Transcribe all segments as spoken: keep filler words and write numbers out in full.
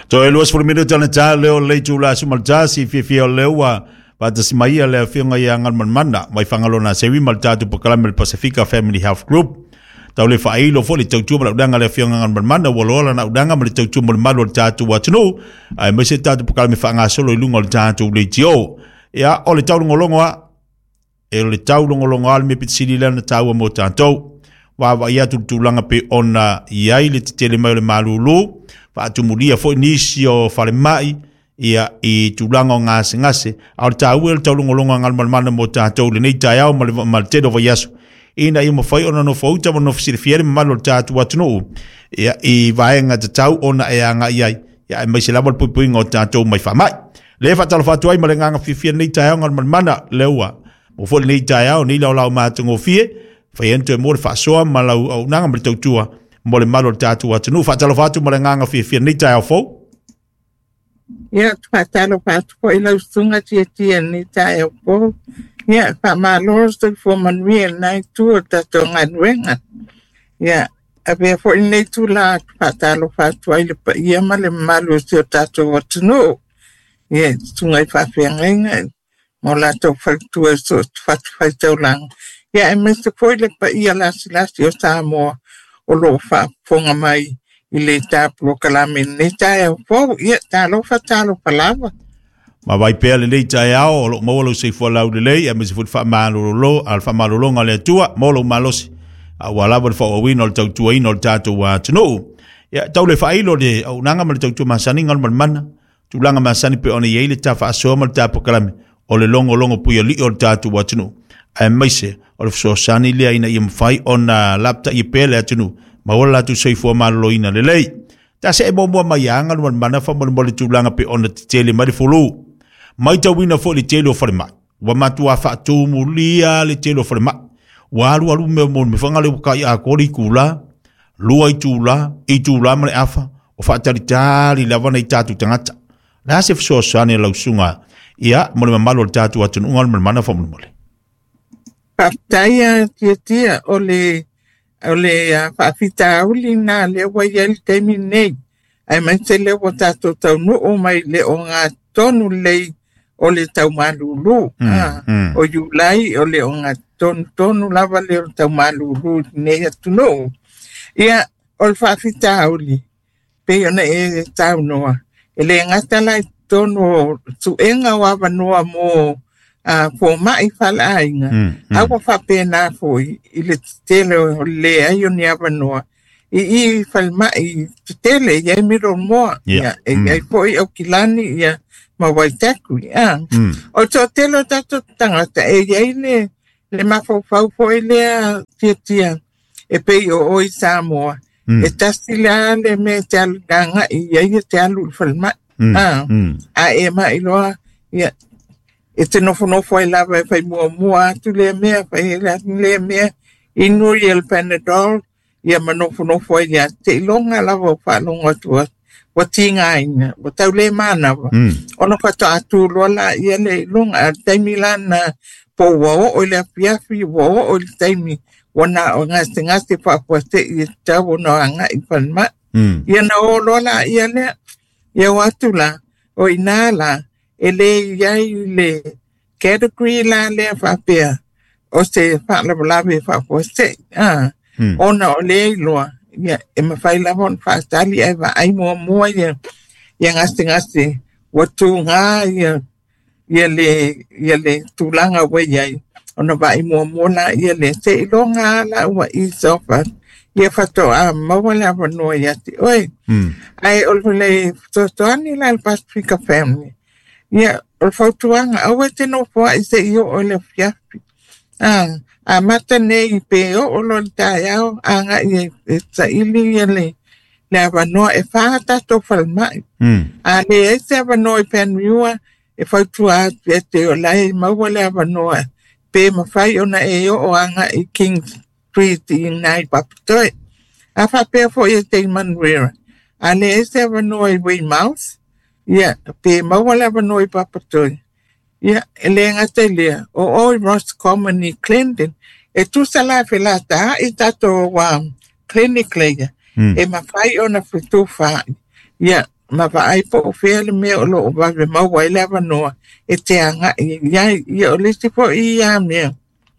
To e luas formino tana ta leo le tula sumal jasi fi fi leo wa pa ta simaia le fi nga yang man mana mai fangalo na sewi mal ta tu Proclaim Pacifica Family Health Group. Tau le fai lo fo le tau tu mal udanga le fi nga man mana wolola na udanga mal tau tu mal malo ta tu wa tunu. Ai me se ta tu Proclaim fa nga solo lungo ta tu le tio. Ya o le tau ngolongo a e le tau ngolongo al me pitsili le na tau mo ta to. Wa wa ia tu tulanga pe ona iai le tele mai le malulu fa tu mulia fo inisio fa le mai ia i tulanga ngase ngase au tau el tau ngolonga ngal mal mana mo ta tau le nei tai au mal mal te do yasu ina i mo fai ona no fo ta no fisi fiere mal ta tu atno ia i vaenga te tau ona e anga iai ia mai se lava pu pu ngo ta tau mai fa mai le fa talo fa tu ai mal nga fi fi nei tai au ngal mal mana lewa mo fo nei tai au ni la la ma tu fie fai ento mo fa soa malau au nanga mal tua mo le malo tatu atunu fa talo fatu mo le nganga fi fi ni tai fo ya fa talo fatu ko ila sunga ti ti ni tai fo ya fa malo sto fo man wi na tu ta to ngadwenga ya ave fo ni tu la fa talo fatu ile pa ya mal malo sto tatu atunu ya sunga fa fi ngai mo la to fa tu so fa fa to lang ya e Mister Foyle pa ia la silasi o Samoa o lo fa fonga mai i le ta Proclaim ni ta fo ia ta lo fa ta lo palava ma vai pe le le tai au lo mo lo se fo la de le e me se fo fa malo lo al fa malo lo ngale tua mo lo malos a wala bo fo o wino tau tua ino tatu wa tno ya tau le fa ilo de o nanga mal tau tu masani ngal mal mana tu langa masani pe ona ye le ta fa so mal ta Proclaim o le longo longo pu li o tatu wa tno ai mai se o so sani le ina i mfai ona lapta i pele atunu ma wala tu sei fo malo ina le lei ta se mo mo mai anga no mana fa mo mo le tulanga pe ona tele mari fulu mai ta wina fo le tele o fa ma wa matu fa tu mulia le tele o fa ma wa lu lu me mo me fanga le ka ya ko ri kula lu ai tula i tula ma afa o fa tali tali la vana i tatu tangata la se so sani la sunga ia mo le malo tatu atunu ngal mana fa mo mo Paptaya tia tia ole ole whawhita uli nā le waiel temi nei. Ai mai te le o tātou tau no o mai le o ngā tonu lei o le tau malulu. Mm, ah, mm. O yulai o le o ngā tonu tonu lava le o tau malulu nei atu no. Ia o le whawhita uli. Pe ona e tau noa. E le ngata lai tonu tu enga wawa noa mo a po mai fala ainga a ko fa pena foi ile tele le ayo ni abanoa i i fal mai tele ya miro mo ya e ai foi o kilani ya ma vai taku ya o to tele tato tanga ta e ya ile le ma fo fa foi le tia tia e pe o o Samoa e tastila le me tal ganga i ya te alu fal mai a a e ma ilo ya e te nofo nofo e lava e whai mua mua atu lea mea, whai lea mea, inu i el Panadol, ia ma nofo nofo e lea, te ilonga lava o whalonga tua, wa tinga ina, wa tau le mana wa. Ono kata atu lola ia le ilonga, a taimi lana po wao o le apiafi, wao o le taimi, wana o ngase ngase whapua te i tau no anga i whanma. Ia na o lola ia lea, ia watu la, o ina la, ele yai le category la le fapea o se fa la la be fa po se ah ona o le lo ya e ma fai la bon fa tali e va ai mo mo ya ya ngaste ngaste watu nga ya ya le ya le tulanga we ya ona va ai mo mo la ya le se lo nga la wa i so fa ya fa to a mo la no ya ti oi ai o le to to ani la Pacifica Family. Ya, o fautuanga, awe te no fua i se io o le fiafi. Ah, a mata nei pe o o lo tai au, a nga i e sa ili i le, le avanoa e whahata to whalmai. A le e se avanoa i penriua, e fautua e te o lai maua le avanoa, pe mawhai ona e o o anga i King Street i nai papatoi. A whapea fo i te Manrera. A le e se avanoa i Weymouth, ya pe mawala banoi papatoi ya elenga telia o o Ross Common i Clinton e tu sala felata i tato wa clinic leia e mafai ona fitu fa ya ma va ai po fe le me o lo va ve ma wa le va no e te anga ya ya o le ti po i ya me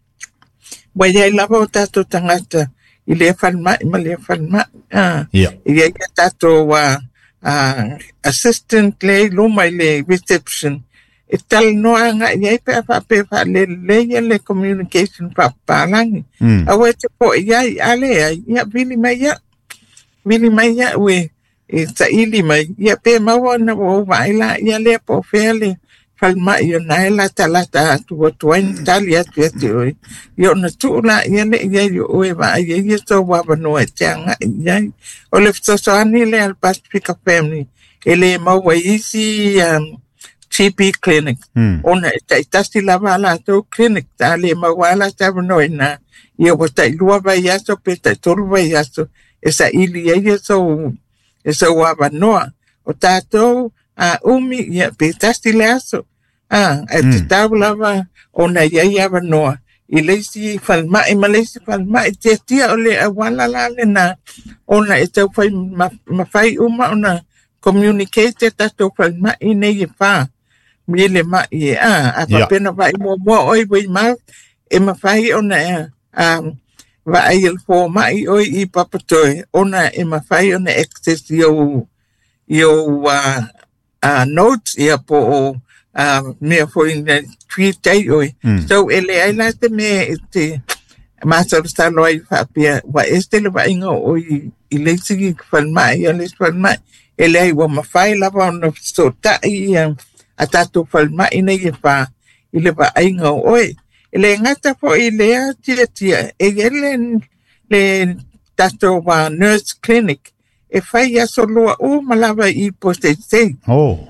wa ya la va ta to tangata i le fa ma ma le fa ma ah yeah ya ya ta to wa uh, assistant le lo mai le reception e tal no anga ya pe pa pe pa le le le communication pa pa lang mm. a we te po ya ale ya vili mai ya vili mai ya we e ta ili mai ya pe ma wona wo vai la ya le po fele fal mai yo na la ta la ta tu tu en tal ya tu tu yo na tu la ya le ya yo we va ya ya so wa ba no changa ya o le so so ani le al Pacifica family ele ma wa isi um T B clinic mm. ona ta ta sti la va la to clinic ta le ma wa la ta no na yo wa ta lu va ya so pe ta to va ya so esa ili ya so esa wa ba no o ta to a umi ya pe ta sti le so ah e Mm. ta la va ona ya ya ba no i le si fal ma i ma le si fal ma i te tia o le wala la le na ona e te fai ma ma fai uma ona communicate ta to fal ma i ne ye fa mi le ma i a a pa Yeah. pena vai mo mo oi vai ma e ma fai ona um va ai el fo ma i oi i papatoi ona e ma fai ona access yo yo uh, uh, notes ia po o uh, me fo in the tweet tai oi Mm. so ele ai la te me te ma sa sta loi fa pia wa este le va ingo oi i le sigi fal mai ia le fal mai ele ai wa ma fai la va no so ta i um, a tato fal mai nei e fa i le va ingo oi ele ngata po i le tia tia e ele le tato wa nurse clinic e fai ya solo o malava i poste sei oh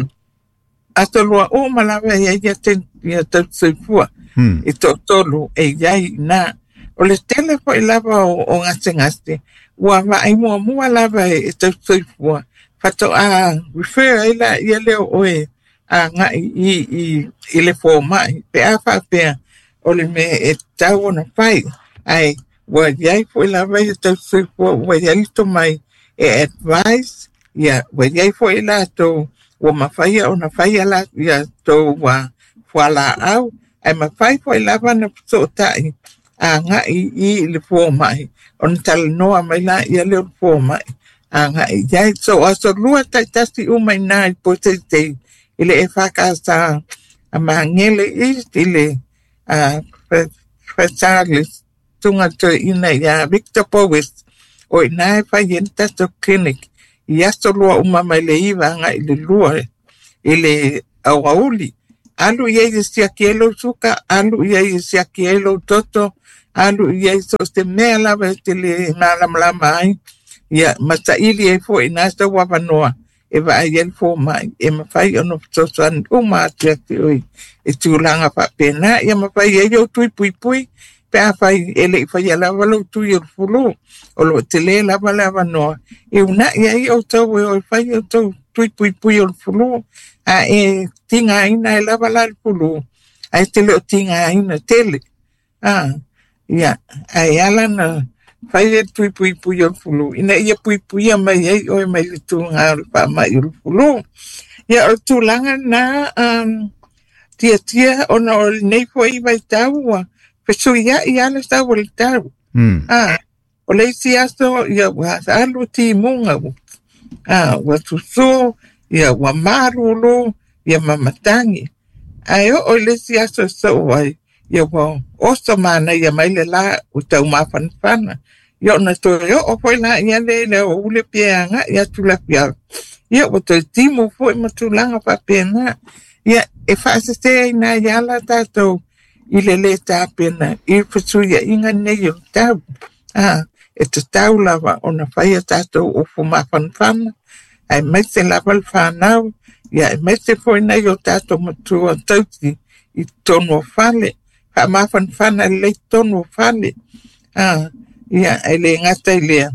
ato loa o malava ia ia te ia te soifua mm. i to tolu e iai na o le tele po i lava o, o ngase ngase ua va ai mua mua lava e te soifua fato a refer ai la ia leo oe a nga i, i, i, i le fo mai pe a fa pe o le me e tau na fai ai ua iai po i lava i te soifua ua iai to mai e advice ia ua iai po i la to o mawhai o na whai ala ia tō wa whala au ai mawhai po i lava na so tai a nga i i le fō mai o na tala noa mai la ia leo fō mai a nga i iai so aso lua tai tasi umai nai po te te i le e whakasa a mahangele i i le a Fresalis tunga to ina ia Victor Powis o i nai whai en tato clinic i aso lua uma mai le iwa nga i le lua i le auauli. Alu iei i sia kielo suka, alu iei i sia kielo toto, alu iei so te mea lava te le malamlama ai. Ia mata ili e fo i nasa wawanoa e wa ai el fo mai e mawhai ono sosan uma atia te oi e tūlanga pa pena ia mawhai e yo tui pui pui pe a whai ele i whai ala walo tui o fulu o lo te le lava lava noa e una ia i o tau e o whai o tau tui pui pui o fulu a e tinga ina e lava la fulu a e tele o tinga ina tele a ia a e ala na whai e tui pui pui o fulu ina ia pui pui a mai e o e mai le tūnga o pa mai o fulu ia o tūlanga na um, tia tia o na o nei po i vai tau wa pesu ia i ala tau o le tau Mm. ah o le si aso ia wa alu ti munga ah wa tuso ia wa marulu ia mamatangi ai o le si aso so wai ia wa oso mana ia mai le la o tau mafanfana ia na to ia o foi na ia le le o le pianga ia tu la pia ia o to timo foi matulanga pa pena ia e fa se na ia la tato i le le tā pena, i whatuia inga nei o tau. Ah, e te tau lava o na whaia tātou o whumawhanwhana, ai mai te lava le whanau, ia e mai te poi nei o tātou matua tauti i tono o whale, ha mawhanwhana le tono o whale. Ah, ia e le ngata i lea,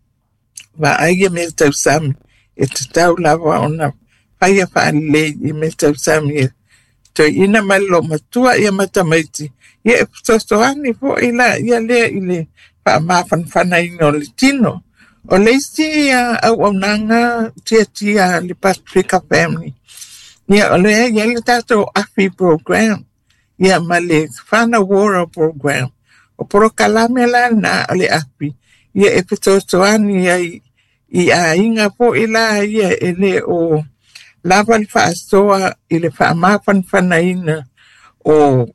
wa aia me tau sami, e te tau lava o na whaia whale le i me tau sami e to ina mai lo matua ia matamaiti ia e sosoani fo ila ia lea i le wha mawhanwhana ino le tino O leisi au au nanga tia tia li Pacifica Family. Ia o lea ia le tato afi program. Ia ma le whana wara program. O poro kalame la na o le afi. Ia e pitotoani ia i a inga po ila ia e le o lava li whaasoa i le whaamafan whanaina o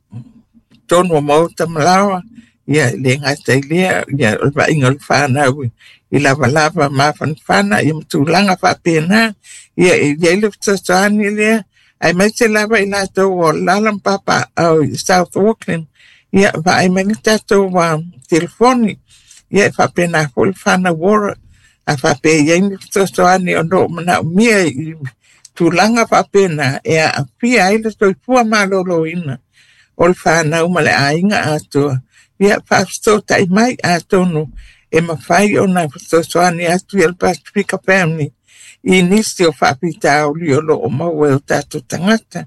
tono mauta malawa. Ia le ngata ilea ia o le inga le whanau i lava lava mafan whana i mtulanga whapena. Ia e ia le pitotoani lea. Ai mai te lava i lato o lalam papa au South Auckland. Ia va ai mai tato wa telefoni. Ia e whapena hoi whana wara. A whape ia ni pitotoani o no mana mia i tulanga whapena. Ia a pia ai le toi pua malolo ina. O le whanau ma le ainga atua. Ia whapistota i mai atonu. E mawhai o na pitotoani atu i le Pacifica Family. I nisi o whapitau li o lo o maua o tātou tangata.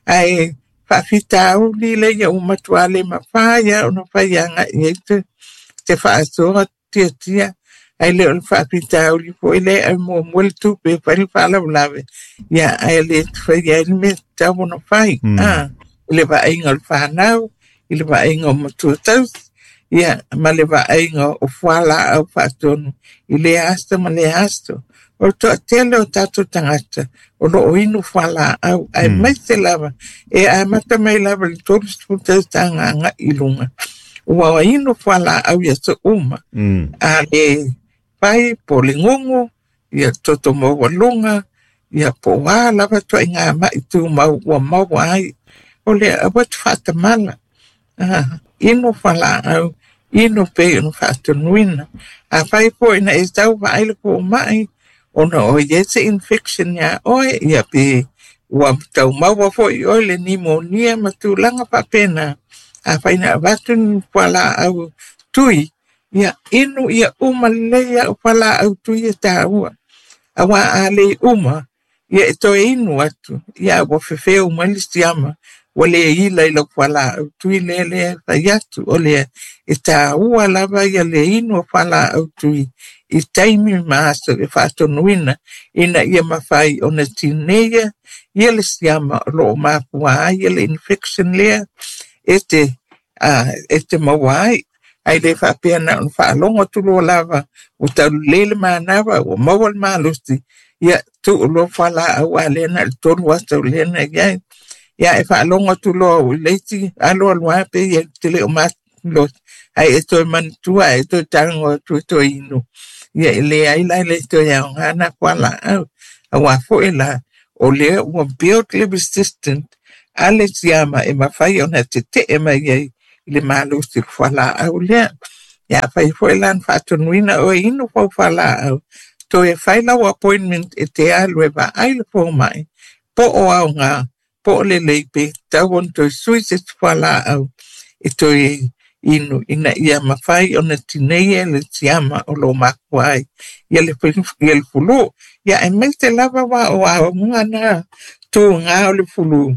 Ai whapitau li le ia umatua le mawhaia o no whaianga i eite te whaasoa tia tia. Ai le o le whapitau li po ele ai mua mwele tupe whali whalau lawe. Ia ai le te whaia ili me tau no whai. Ah, le wa inga o le whanau, i le wa inga o matua taus. Ia ma le wa inga o whala au whaatonu. I le asta ma le asto. O to tele o tato tangata o lo o inu whala au ai mm. mai te lava e a mata mai lava li tolu stuta tanga nga ilunga ua o inu whala au ia sa uma mm. a le pai po le ngongo ia toto mo walunga ia po wa lava to inga mai tu mau wa mau ai o le a wat fata mala ah inu whala au inu pe inu fata nuina a pai po ina e tau wa ai le po mai ona o ye se infection ya o ya pe wa tau maua fo i o le pneumonia matulanga papena a faina batun pala au tui ya inu ya uma le ya pala au tui ta ua awa ale uma ya to inu atu ya wo fefe o malisiama wale ila ila pala au tui le le yatu ole ita ua lava ya le inu pala au tui i taimi maasa e whaatonuina ina ia mawhai o na tineia ia le siama lo mapua ia le infection lea e te uh, e te mawai ai le whapea na un whaalonga tulo lava o tau lele manawa o mawal malusti ia tu lo whala au a lena le tonu wasta o lena ia ia e whaalonga tulo o leiti alo alua pe ia te leo matlo ai e toi mantua e toi tango tu toi inu ia le ai lai le to ya ngana kwala au wa fo ela o le o build le resistant ale siama e mafai ona te te e mai le malu si kwala au le ya fai fo ela fa to nuina o inu fo kwala au to e fai la appointment e te alwe ba ai le fo mai po o au nga po le le pe ta won to suicide kwala au e to e inu ina ia mawhai o na tinei le tiama o lo makuai. Ia le fulu. Ia e mei te lava wa o a ngana tu ngā o le fulu.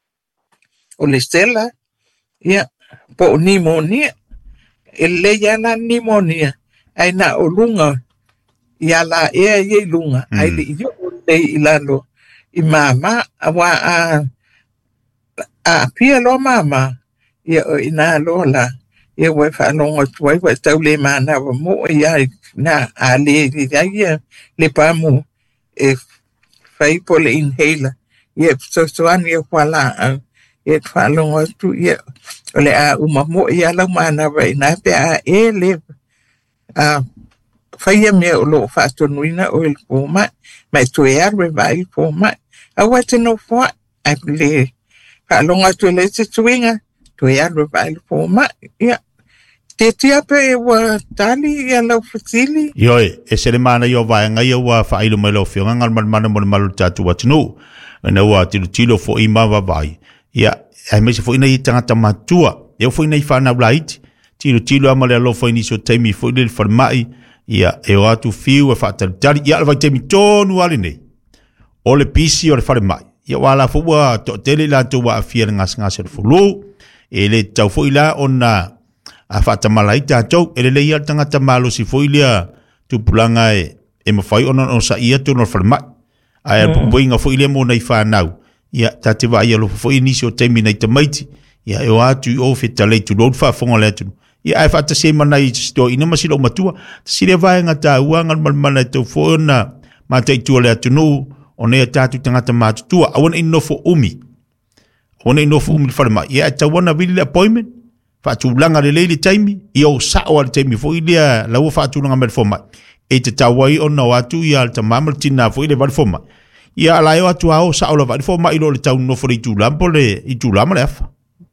O le stela. Ia po o pneumonia. E le ia na pneumonia. Ai na o lunga. Ia la ea ia lunga. Mm. Ai le iyo o le ilalo. I mama a wa a a pia lo mama. Ia o ina lo la. Ia wai whanonga tuai, wai tau le mana wa mo ia na a le ia le pamu e whai po le inhaler. Ia so soani e whala au. Ia whanonga tu ia o le a uma mo ia lau mana wa ina pe a e le a whai a mea o lo whatonuina o il pōma mai tu e arwe vai pōma. A wate no wha a le whanonga tu le te tuinga tu e arwe vai pōma. Ia te tia pe wa tali ia lau fatili. Ioi, e sere mana i o vaenga i o wa whailo mai lau whionga ngal mana mona malu tatu watinu. Ina ua tilo tilo fo i mawa vai. Ia, ai meise fo ina i tangata matua. Ia fo ina i whanau laiti. Tilo tilo amale alo fo ina iso teimi fo ina i whanmai. Ia, e o atu fiu e whaatari tari. Ia, alawai teimi tonu ali nei. O le pisi o le whanmai. Ia, wala fo ua to tele la to wa afia ngas ngas e fulu. E le tau fo ila o na a fata malai ta tau ele le ia tanga ta malo si foi lia tupulanga e e mawhai ona o sa ia tu no whalemai. Ai a pupuinga fo ile mo nei whanau. Ia tate wa ia lo fo inisi o teimi nei tamaiti. Ia e o atu i o feta lei tu load whafonga le atu. Ia ai whata se mana i sto ina masila o matua. Ta sire vaenga ta uanga malmana e tau fo ona ma te itua le atu no o nea tatu tangata mātutua. Awana ino fo umi. Awana ino fo umi le whalemai. Ia e tawana vili le appointment. Whaatulanga le leili taimi. Ia o sao le taimi fo ilia laua whaatulanga me le fomai. E te tawai o na watu ia al tamama tina fo ile vale foma. Ia ala yo atu ao sa ola vale foma ilo le tau no fo i tulampo le i tulama le afa.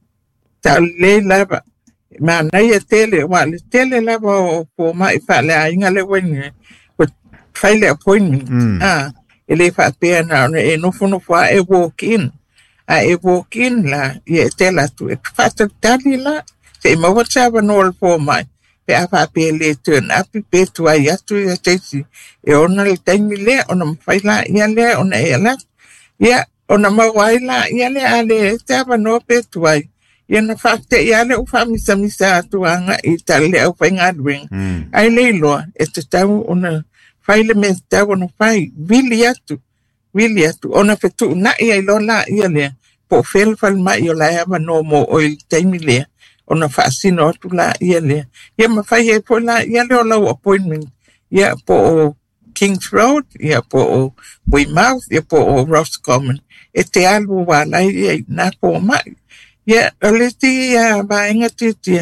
Ta le lava. Ma na ia tele wa le tele lava o po mai fa le ainga le wene. Ko faile appointment. Ah, ele fa pe na e no fo no fa e walk in. A e walk in la ia tela tu e fa ta tali la. Se ma whatever no po mai. Pe apa pe le turn up pe tu ai atu ia tesi e ona le taimi le ona mawhaila ia le ona e ala ia ona mawaila ia le ale te apa no pe tu ai ia na fakte ia le ufa misa misa atu anga i tale au whainga ring ai le loa e te tau ona whaile me tau ona whai vili atu vili atu ona fetu na ia ilo la ia le po fel fal mai o la ava no mo o il taimi le ona fasino tu la ia le ia ma fai e po la ia le o appointment ia po Kings Road ia po Weymouth ia po Roscommon e te alu wala ia na po mai ia ole ti ia bainga ti ti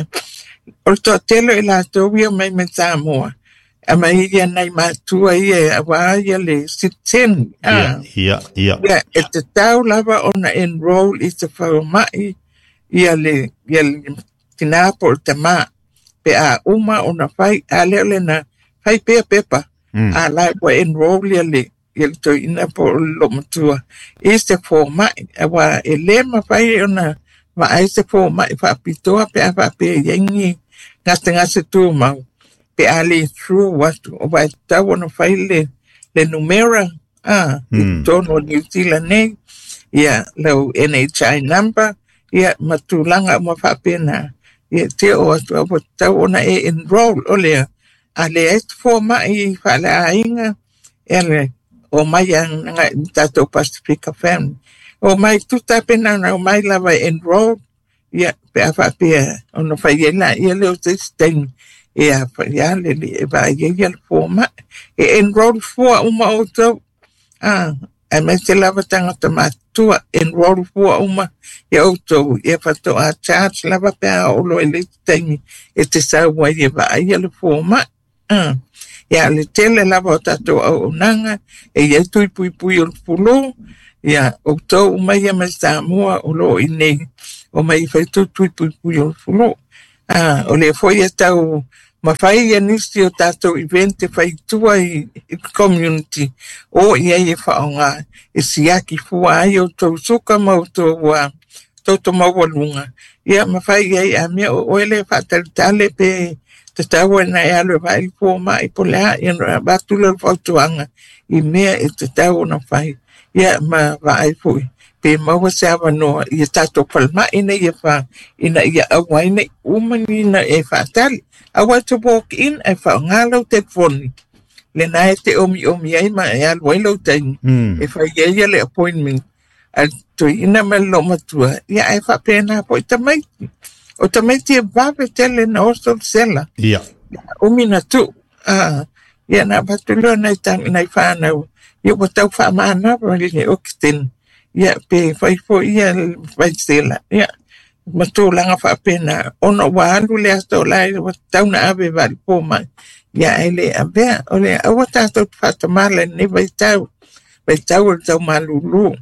o to telo ila to ia mai me Samoa a mai ia nai ma tu ia wa ia le siten ia ia ia e te tau lava ona enroll is a for mai ia le ia tina por tema pe a uma ona fai a le na fai pe pepa a la wa enroll le el to ina por lo matua este forma wa elema fai ona ma este forma fa pitoa pe fa pe yengi gasta gasta tu ma pe ali through what wa ta ona fai le le numera ah to no New Zealand ne ya lo N H I number ya matulanga ma fa pena ia te o atu a tau ona e enroll o lea. A le e forma i whale a inga e le o mai anga tato Pacifica family. O mai tuta pena na o mai lava enroll ia pe a whapea ono whai e la ia leo te stain e a whai a le le e vai e ia le forma e enroll fua uma o tau. Ah, e me te lava tangata matua enroll fua uma e auto e fato a charge lava pe a olo e le tengi e te saua e vai e le forma ah e a le tele lava o tato au nanga e e tui pui pui o pulo e a auto uma e me Samoa olo i nei o mai fai tu tui pui pui o pulo ah o le foi e tau ma fai e nisi o tato event fai tua i community o ia e whaonga e siaki fua ai o tau suka mau tau wa toto mau walunga ia ma fai e a mea o ele whataritale pe te taua na e alo vai fua mai po lea i no batula whautuanga i mea e te taua na fai ia ma vai fui pe maua se awa noa i tato palma ina ia wha ina ia awaina umani na e whatali awa to walk in e whaongalo te foni le na e te omi omi ai ma e alo ilo taini e wha ia le appointment a to ina me lo matua ia e wha pena po i tamaiti o tamaiti e vape tele na osto sela ia omi na tu ah ia na batulo na i tangi na i whanau ia watau wha maana pa le okiten ia pe fai fo ia vai sela ia matulanga fa pena ono wa alu le asto lai tau na ave vali po mai ia ele ave ole awata to fata mala ni vai tau vai tau tau malulu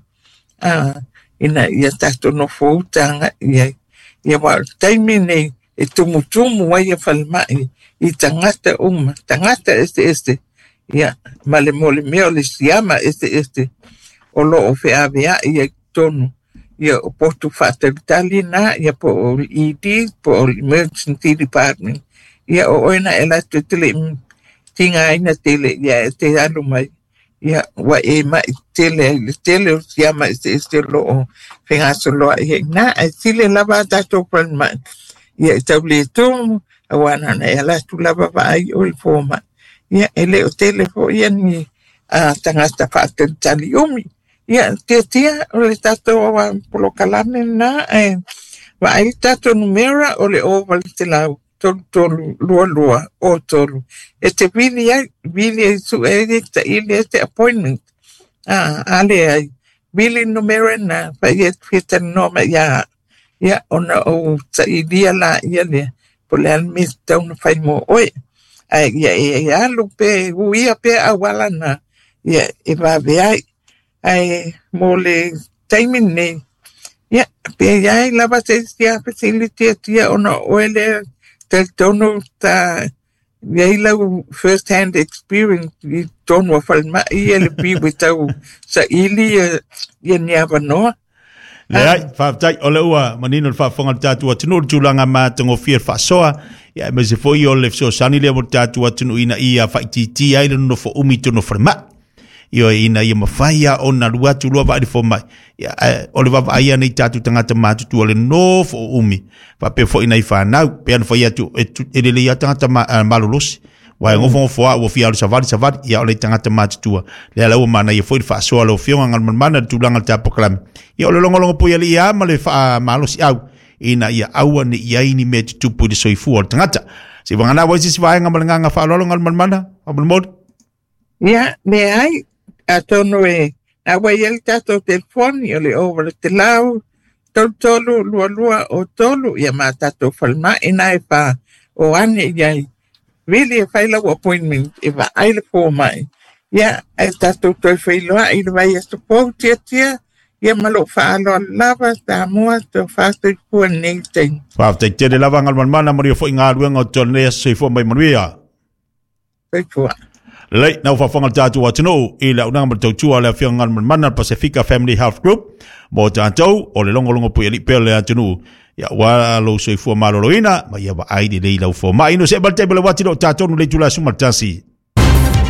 ah ina ia tato no fouta ia ia wa taimi nei e tumutumu wa ia falmai i tangata uma tangata este este ia male mole meo le siama este este o lo o fe avea ia tonu ia o portu fatalitali na ia po o E D po o emergency department ia o oina ela te tele tinga ina tele ia te alu mai ia wa e ma tele tele o siama este este lo o fengaso lo ia na tele lava tato palma ia tableto awana na ela tu lava vai o forma ia ele o telefo ia ni a tangata whaatan tali umi. Ia tia tia o le tato wa polo kalame na e wa ai tato numera o le oval te lau tolu tolu lua lua o tolu. E te vili ai, vili ai su e ta ili e te appointment. Ah, ale ai, vili numera na pa ia fita noma ia ia ona o ta ilia la ia le po le almis tau na fai mo oe. Ai ia ia alu pe uia pe awala na ia e va ai ai mo le taimin ne ia pe ia lava se sia facility tia ona oele tel tono ta ia la first hand experience i tono falma ia le bi witau sa ili ia niava no le ai fa tai ole ua manino fa fonga tatu tunu tulanga ma tengo fier fa soa ia me se foi o le so sani le mo tatu tunu ina ia fa ti ti ai no fo umi tunu forma io ina ia mafaya ona lua tu lua vai fo mai ia o le va ia nei tatu tangata matu tu le no fo umi pa pe fo ina fa na pe an fo ia tu e le ia tangata malulos wa ngo fo fo o fia le savali savali ia o le tangata matu tu le la o mana ia fo fa so lo fio ngal mana tu langa ta proklam ia o le longo longo po ia ia ma le fa malos au ina ia au ni ia ini me tu pu de soifu o tangata si vangana wa si va ngal nganga fa lo ngal mana abul mod ia me ai atono e a wai el tato telefoni o le over te lau tolu tolu lua lua o tolu ia ma tato falma ina e pa o ane iai really e whaila o appointment e va aile fo mai ia e tato toi whailoa i le vai asto pou tia tia ia malo whaalo lava ta mua to whaato i kua nei teng whaafta i tere lava ngal manmana maria fo i ngā ruenga o tolu nea se fo mai manuia toi kua Lei, nau whafonga tātou atino i la unanga matau tua le whionga mana Pacifica Family Health Group mo tātou o le longo longo pui ali pēr le atino ia wā lo soi fua maroloina ma ia wa aidi le i lau fo ma ino se balte bele watino tātou no le tula sumatasi